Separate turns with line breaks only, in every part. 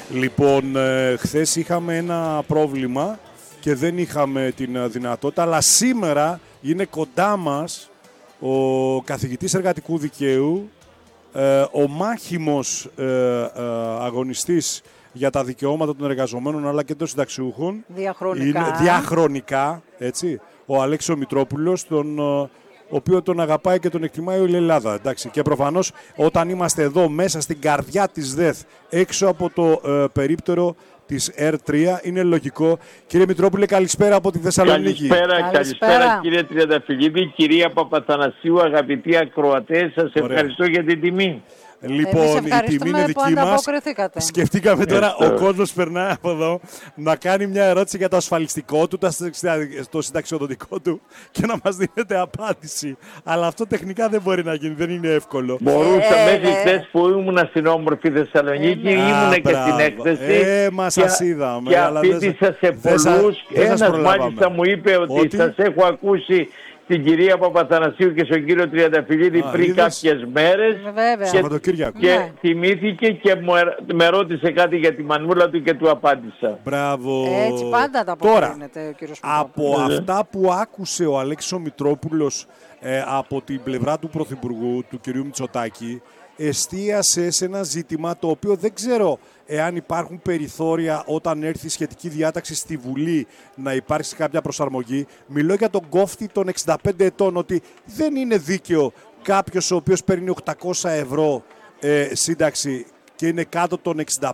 Λοιπόν, χθες είχαμε ένα πρόβλημα και δεν είχαμε την δυνατότητα, αλλά σήμερα είναι κοντά μας ο καθηγητής εργατικού δικαίου, ο μάχημος αγωνιστής για τα δικαιώματα των εργαζομένων αλλά και των συνταξιούχων. Διαχρονικά, έτσι, ο Αλέξης Μητρόπουλος, ο οποίο τον αγαπάει και τον εκτιμάει όλη η Ελλάδα. Εντάξει. Και προφανώς όταν είμαστε εδώ μέσα στην καρδιά της ΔΕΘ, έξω από το περίπτερο της R3, είναι λογικό. Κύριε Μητρόπουλε, καλησπέρα από τη Θεσσαλονίκη.
Καλησπέρα κύριε Τριανταφυλλίδη, κυρία Παπαθανασίου, αγαπητοί ακροατές, σας ευχαριστώ για την τιμή.
Λοιπόν, η τιμή είναι δική μας. Σκεφτήκαμε τώρα, ο κόσμος περνάει από εδώ, να κάνει μια ερώτηση για το ασφαλιστικό του, το συνταξιοδοτικό του και να μας δίνετε απάντηση. Αλλά αυτό τεχνικά δεν μπορεί να γίνει, δεν είναι εύκολο.
Μπορούσα μέχρι χθες που ήμουν στην όμορφη Θεσσαλονίκη, ήμουν και στην έκθεση.
Μα σας είδαμε.
Και απίτησα σε πολλούς. Ένας μάλιστα μου είπε ότι σας έχω ακούσει την κυρία Παπαθανασίου και στον κύριο Τριανταφυλλίδη πριν κάποιες μέρες και θυμήθηκε και με ρώτησε κάτι για τη μανούλα του και του απάντησα.
Μπράβο.
Έτσι πάντα τα αποκρίνεται ο κύριος
από αυτά που άκουσε ο Αλέξης Μητρόπουλος από την πλευρά του Πρωθυπουργού, του κυρίου Μητσοτάκη, εστίασε σε ένα ζήτημα το οποίο δεν ξέρω εάν υπάρχουν περιθώρια όταν έρθει η σχετική διάταξη στη Βουλή να υπάρξει κάποια προσαρμογή. Μιλώ για τον κόφτη των 65 ετών, ότι δεν είναι δίκαιο κάποιος ο οποίος παίρνει 800 ευρώ σύνταξη και είναι κάτω των 65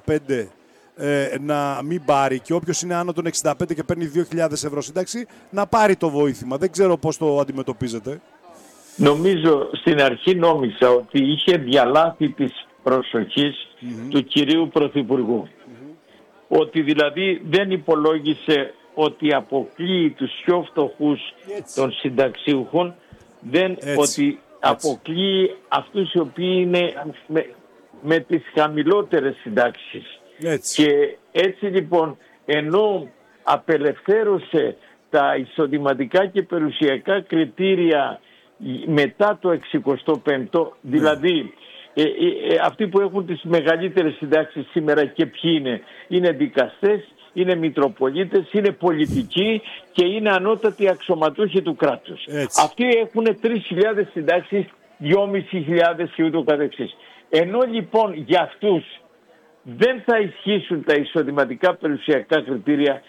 να μην πάρει, και όποιος είναι άνω των 65 και παίρνει 2.000 ευρώ σύνταξη να πάρει το βοήθημα. Δεν ξέρω πώς το αντιμετωπίζετε.
Νομίζω στην αρχή νόμιζα ότι είχε διαλάθει της προσοχής του κυρίου Πρωθυπουργού. Ότι δηλαδή δεν υπολόγισε ότι αποκλείει τους πιο φτωχούς των συνταξιούχων, ότι αποκλείει αυτούς οι οποίοι είναι με τις χαμηλότερες συντάξεις. Και έτσι λοιπόν, ενώ απελευθέρωσε τα εισοδηματικά και περιουσιακά κριτήρια μετά το 65ο, δηλαδή αυτοί που έχουν τις μεγαλύτερες συντάξεις σήμερα και ποιοι είναι δικαστές, είναι μητροπολίτες, είναι πολιτικοί και είναι ανώτατοι αξιωματούχοι του κράτους. Αυτοί έχουν 3.000 συντάξεις, 2.500 και ούτω καθεξής. Ενώ λοιπόν για αυτούς δεν θα ισχύσουν τα εισοδηματικά περιουσιακά κριτήρια,